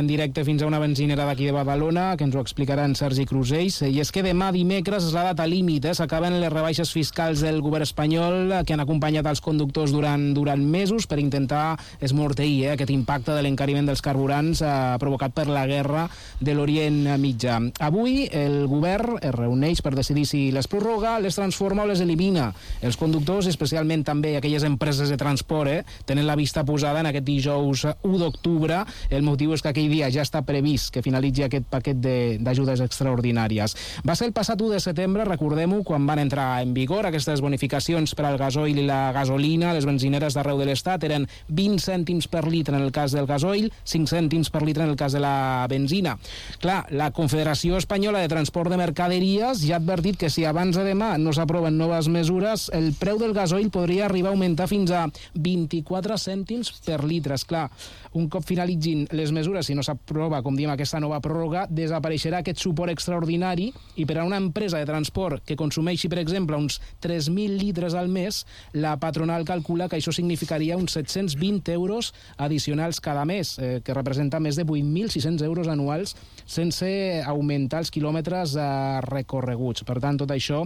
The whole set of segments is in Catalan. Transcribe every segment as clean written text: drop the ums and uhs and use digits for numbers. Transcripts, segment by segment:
directe fins a una benzinera d'aquí de Badalona, que ens ho explicarà en Sergi Crusells, i és que demà dimecres és la data límit, s'acaben les rebaixes fiscals del govern espanyol que han acompanyat els conductors durant mesos per intentar esmorteir aquest impacte de l'encariment dels carburants provocat per la guerra de l'Orient Mitjà. Avui el govern es reuneix per decidir si les prorroga, les transforma o les elimina. Els conductors, especialment també aquelles empreses de transport, tenen la vista posada en aquest dijous 1 d'octubre. El motiu és que aquell dia ja està previst que finalitzi aquest paquet d'ajudes extraordinàries. Va ser el passat 1 de setembre, recordem-ho, quan van entrar en vigor aquestes bonificacions per al gasoil i la gasolina. Les benzineres d'arreu de l'Estat eren 20 cèntims per litre en el cas del gasoil, 5 cèntims per litre en el cas de la benzina. Clar, la Confederació Espanyola de Transport de Mercaderies ja ha advertit que si abans de demà no s'aproven noves mesures, el preu del gasoil podria arribar a augmentar fins a 24 cèntims per litre. Esclar, un cop finalitzin les mesures, si no s'aprova, com diem, aquesta nova pròrroga, desapareixerà aquest suport extraordinari i per a una empresa de transport que consumeixi, per exemple, uns 3.000 litres al mes, la patronal calcula que això significaria uns 720 euros addicionals cada mes, que representa més de 8.600 euros anuals sense augmentar els quilòmetres recorreguts. Per tant, tot això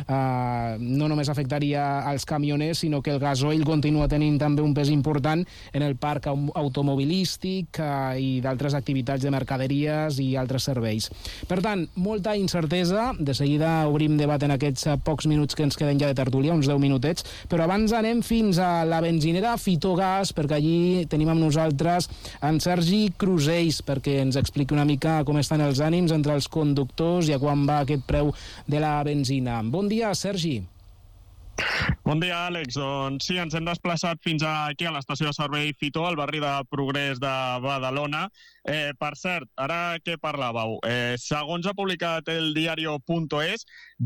no només afectaria als camioners, sinó que el gasoil continua tenint també un pes important en el parc automobilístic i d'altres activitats de mercaderies i altres serveis. Per tant, molta incertesa. De seguida obrim debat en aquests pocs minuts que ens queden ja de tertúlia, uns 10 minutets, però abans anem fins a la benzinera Fitogas, perquè allí tenim amb nosaltres en Sergi Crusells, perquè ens expliqui una mica com estan els ànims entre els conductors i a quan va aquest preu de la benzina. Bon dia, Sergi. Bon dia, Àlex. Doncs sí, ens hem desplaçat fins aquí a l'estació de servei Fito, al barri de Progrés de Badalona. Per cert, ara que parlàveu, segons ha publicat el diario.es,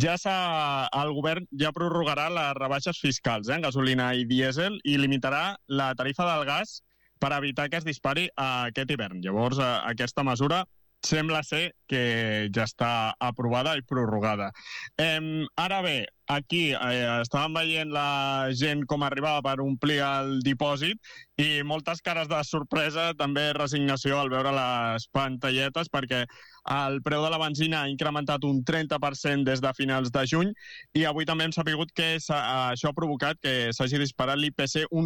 el govern ja prorrogarà les rebaixes fiscals en gasolina i dièsel i limitarà la tarifa del gas per evitar que es dispari aquest hivern. Llavors, aquesta mesura sembla ser que ja està aprovada i prorrogada. Ara bé, aquí estàvem veient la gent com arribava per omplir el dipòsit i moltes cares de sorpresa, també resignació al veure les pantalletes, perquè el preu de la benzina ha incrementat un 30% des de finals de juny i avui també hem sabut que això ha provocat que s'hagi disparat l'IPC un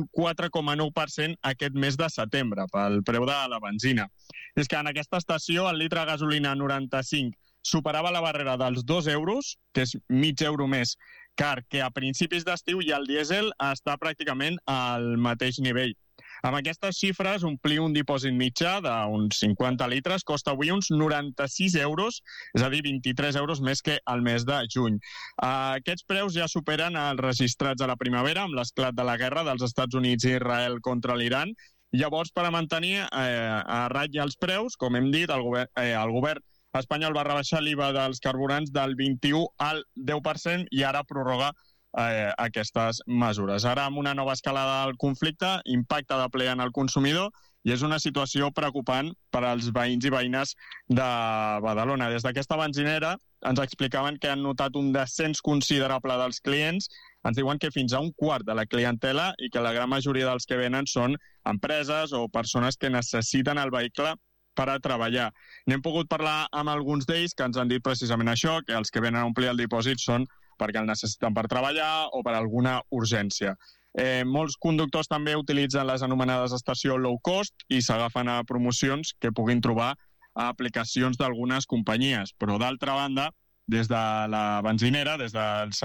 4,9% aquest mes de setembre pel preu de la benzina. És que en aquesta estació el litre de gasolina 95 superava la barrera dels 2 euros, que és mig euro més car que a principis d'estiu, i el dièsel està pràcticament al mateix nivell. Amb aquestes xifres, omplir un dipòsit mitjà d'uns 50 litres costa avui uns 96 euros, és a dir, 23 euros més que al mes de juny. Aquests preus ja superen els registrats a la primavera amb l'esclat de la guerra dels Estats Units i Israel contra l'Iran. Llavors, per a mantenir a ratlla els preus, com hem dit, el govern espanyol va rebaixar l'IVA dels carburants del 21 al 10% i ara prorroga aquestes mesures. Ara, amb una nova escalada del conflicte, impacta de ple en el consumidor i és una situació preocupant per als veïns i veïnes de Badalona. Des d'aquesta benzinera ens explicaven que han notat un descens considerable dels clients. Ens diuen que fins a un quart de la clientela i que la gran majoria dels que venen són empreses o persones que necessiten el vehicle per a treballar. N'hem pogut parlar amb alguns d'ells que ens han dit precisament això, que els que venen a omplir el dipòsit són perquè el necessiten per treballar o per alguna urgència. Molts conductors també utilitzen les anomenades estació low cost i s'agafen a promocions que puguin trobar a aplicacions d'algunes companyies. Però, d'altra banda, des de la benzinera, des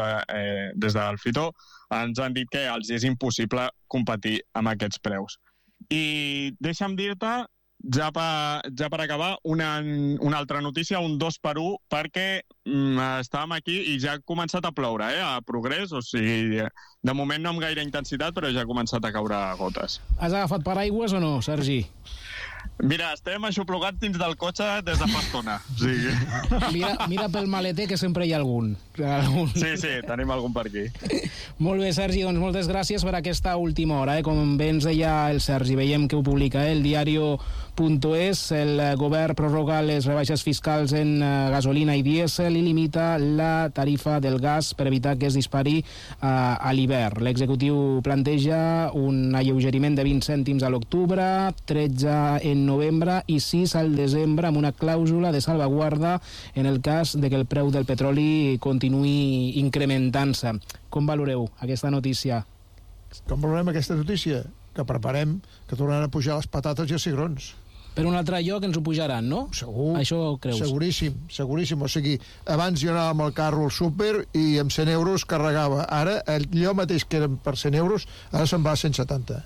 del Fito, ens han dit que els és impossible competir amb aquests preus. I deixa'm dir-te, ja per acabar, una altra notícia, un 2x1, perquè estàvem aquí i ja ha començat a ploure, a Progrés, o sigui, de moment no amb gaire intensitat, però ja ha començat a caure gotes. Has agafat paraigües o no, Sergi? Mira, estem aixoplugats dins del cotxe des de fa estona. Sí. Mira pel maleter, que sempre hi ha algun. Sí, tenim algun per aquí. Molt bé, Sergi, doncs moltes gràcies per aquesta última hora. Com bé ens deia el Sergi, veiem que ho publica el diario.es, el govern prorroga les rebaixes fiscals en gasolina i dièsel i limita la tarifa del gas per evitar que es dispari a l'hivern. L'executiu planteja un alleugeriment de 20 cèntims a l'octubre, 13 en novembre i 6 al desembre, amb una clàusula de salvaguarda en el cas de que el preu del petroli continuï incrementant-se. Com valoreu aquesta notícia? Com valorem aquesta notícia? Que preparem que tornaran a pujar les patates i els cigrons. Per un altre lloc ens ho pujaran, no? Segur. Això creus? Seguríssim. O sigui, abans jo anava amb el carro al súper i amb 100 euros carregava. Ara, allò mateix que eren per 100 euros, ara se'n va a 170.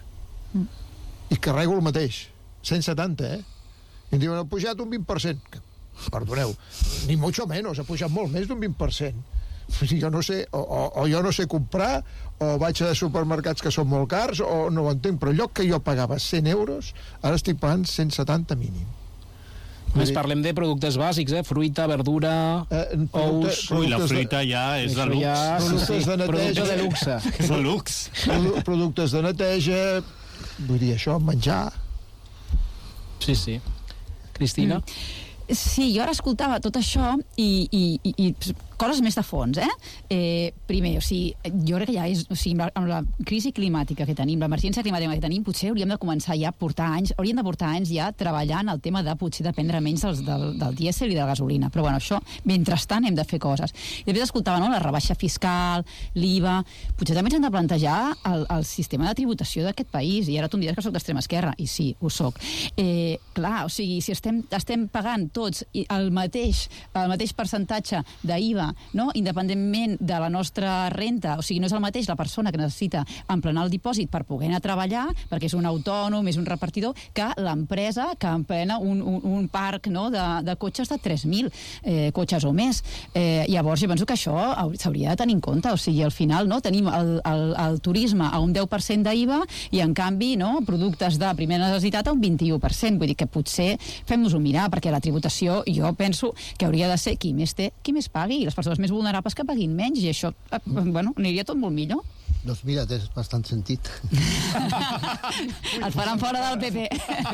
I carrego el mateix. 170, I em diuen, ha pujat un 20%. Perdoneu, ni mucho menos, ha pujat molt més d'un 20%. Jo no sé, o jo no sé comprar, o vaig a supermercats que són molt cars, o no ho entenc, però allò que jo pagava 100 euros, ara estic pagant 170 mínim. Més parlem de productes bàsics, Fruita, verdura, ous... Ui, la fruita ja és de luxe. Productes de neteja. Producte de luxe. És de luxe. Productes de neteja, vull dir, això, menjar... Sí. Cristina? Sí, jo ara escoltava tot això i coses més de fons, primer, o sigui, jo crec que ja és, o sigui, amb la crisi climàtica que tenim, l'emergència climàtica que tenim, potser hauríem de començar ja a portar anys ja treballant el tema de potser dependre menys del dièsel i de la gasolina. Però bueno, això, mentrestant hem de fer coses. I després escoltava, la rebaixa fiscal, l'IVA, potser també ens hem de plantejar el sistema de tributació d'aquest país, i ara tu em diràs que soc d'extrema esquerra, i sí, ho soc. Clar, o sigui, si estem pagant tots el mateix percentatge d'IVA, independentment de la nostra renta, o sigui, no és el mateix la persona que necessita emplenar el dipòsit per poder anar a treballar, perquè és un autònom, és un repartidor, que l'empresa que emplena un parc de cotxes de 3.000 cotxes o més. Llavors, jo penso que això s'hauria de tenir en compte, o sigui, al final tenim el turisme a un 10% d'IVA i, en canvi, productes de primera necessitat a un 21%. Vull dir que potser fem-nos-ho mirar, perquè la tributació, jo penso que hauria de ser qui més té, qui més pagui, i les persones més vulnerables que paguin menys, i això, aniria tot molt millor. Doncs mira, té bastant sentit. Et faran fora del PP.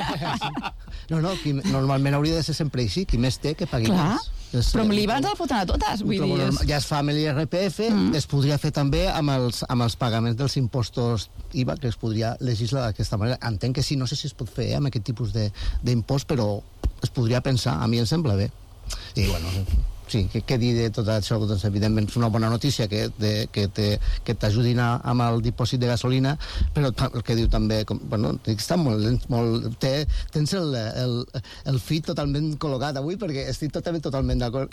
No, normalment hauria de ser sempre així, qui més té, que pagui més. Però amb l'IVA ens el foten a totes, vull dir... Ja es fa amb l'IRPF, es podria fer també amb els pagaments dels impostos IVA, que es podria legislar d'aquesta manera. Entenc que sí, no sé si es pot fer amb aquest tipus d'impost, però es podria pensar, a mi em sembla bé. I, bueno, sí, què dir de tot això? Doncs, evidentment, és una bona notícia que t'ajudin amb el dipòsit de gasolina, però el que diu també, bueno, està molt... Tens el feed totalment col·locat avui, perquè estic totalment d'acord.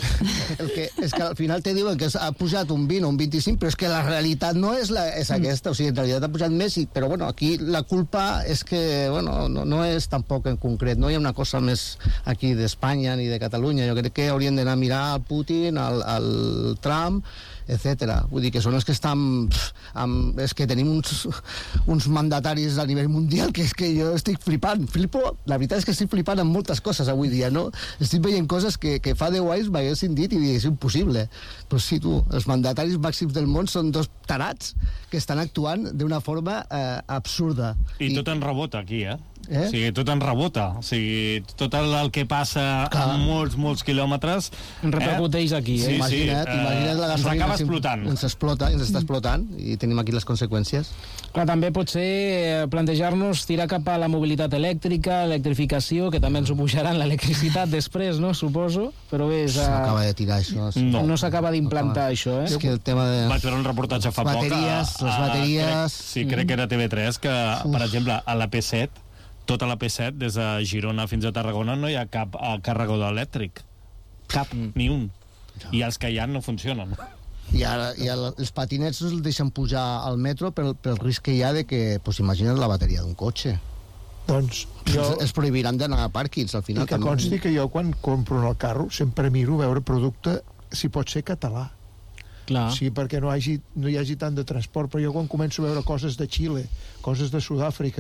És que al final te diuen que ha pujat un 20 o un 25, però és que la realitat no és aquesta, o sigui, en realitat ha pujat més, però bueno, aquí la culpa és que, bueno, no és tampoc en concret, no hi ha una cosa més aquí d'Espanya ni de Catalunya, jo crec que haurien d'anar a mirar Putin, al Trump, etc. Vull dir que són els que estan... És que tenim uns mandataris a nivell mundial que és que jo estic flipant. La veritat és que estic flipant amb moltes coses avui dia, no? Estic veient coses que fa 10 anys m'haguessin dit i és impossible. Però sí, els mandataris màxims del món són dos tarats que estan actuant d'una forma absurda. I tot en rebota aquí, O sigui, tot en rebota. O sigui, tot el que passa a molts quilòmetres... Repercuteix aquí, Sí, imagina't la gasolina... Ens acaba explotant. Ens està explotant i tenim aquí les conseqüències. Clar, també pot ser plantejar-nos tirar cap a la mobilitat elèctrica, electrificació, que també ens ho pujaran l'electricitat després, no? Suposo, però bé... S'acaba de tirar això. No s'acaba d'implantar això, És que el tema de... Vaig veure un reportatge fa poc... Les bateries... Crec que era TV3, que, per exemple, a la P7, tota la P7, des de Girona fins a Tarragona, no hi ha cap carregador elèctric. Cap, ni un. I els que hi ha no funcionen. I ara els patinets els deixen pujar al metro pel risc que hi ha de que, imagina't la bateria d'un cotxe. Doncs jo... Els prohibiran d'anar a pàrquings, al final. I que consti que jo, quan compro el carro, sempre miro veure producte, si pot ser català. Clar. Sí, perquè no hi hagi tant de transport, però jo quan començo a veure coses de Xile, coses de Sud-àfrica,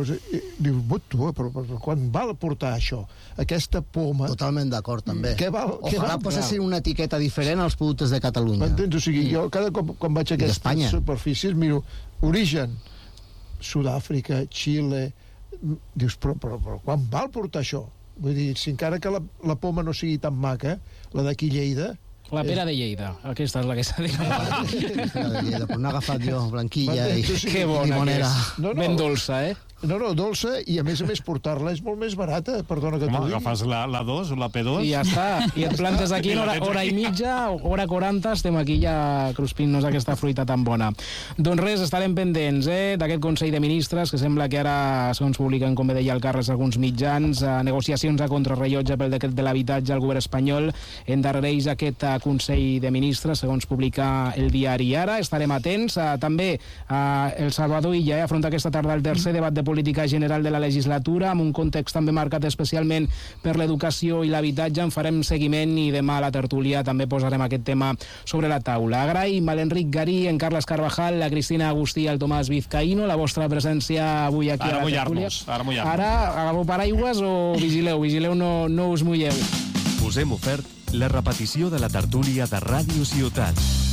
dius, però quan val portar això? Aquesta poma... Totalment d'acord, també. Ojalà posessin una etiqueta diferent als productes de Catalunya. M'entens? O sigui, jo cada cop quan vaig a aquestes superfícies miro origen, Sud-àfrica, Xile... Dius, però quan val portar això? Vull dir, si encara que la poma no sigui tan maca, la d'aquí Lleida... La pera de Lleida, aquesta és la que s'ha dit. Però n'he agafat jo, blanquilla i que bona limonera. Ben dolça, No, dolça, i a més portar-la és molt més barata, perdona que t'ho digui. Agafes la 2 o la P2... I ja està. I et plantes aquí en hora i mitja, hora 40, estem aquí ja cruspint-nos aquesta fruita tan bona. Doncs res, estarem pendents d'aquest Consell de Ministres, que sembla que ara, segons publiquen, com bé deia el Carles, alguns mitjans, negociacions a contrarrellotge pel decret de l'habitatge al govern espanyol, endarrereix aquest Consell de Ministres, segons publica el diari Ara. Estarem atents. També El Salvador Illa afronta aquesta tarda el tercer debat de política general de la legislatura, amb un context també marcat especialment per l'educació i l'habitatge. En farem seguiment i demà a la tertúlia també posarem aquest tema sobre la taula. Agraïm a l'Enric Garí, en Carles Carvajal, la Cristina Agustí i el Tomàs Vizcaíno la vostra presència avui aquí a la tertúlia. Ara agafeu paraigües o vigileu, no us mulleu. Us hem ofert la repetició de la tertúlia de Ràdio Ciutat.